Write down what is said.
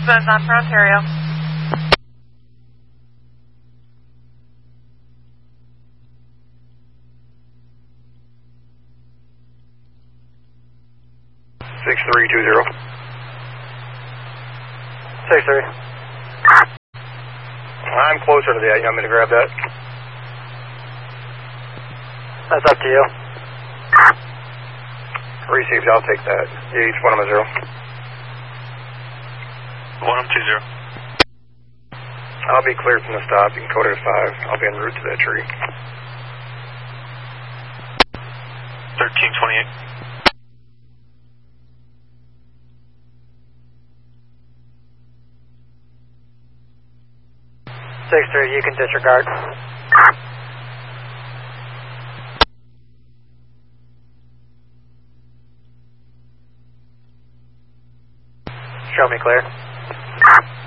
Buzz on for Ontario. Six 320. 6-3. I'm closer to that. You want me to grab that? That's up to you. Received. I'll take that. Each 1-0. 1-2-0. I'll be cleared from the stop. You can code it at 5. I'll be en route to that tree. 1328. You can disregard. Show me clear.